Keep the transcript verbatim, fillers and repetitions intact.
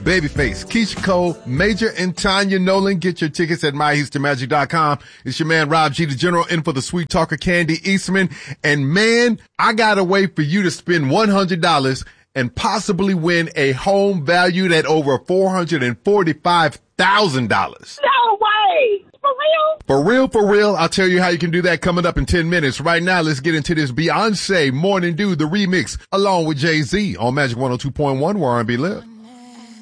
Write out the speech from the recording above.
Babyface, Keisha Cole, Major, and Tanya Nolan. Get your tickets at my houston magic dot com. It's your man Rob G, the general, in for the sweet talker Candy Eastman. And man, I got a way for you to spend one hundred dollars and possibly win a home valued at over four hundred forty-five thousand dollars. No way! For real? For real, for real. I'll tell you how you can do that coming up in ten minutes. Right now, let's get into this Beyonce Morning Dew, the remix, along with Jay-Z on Magic one oh two point one, where R and B live.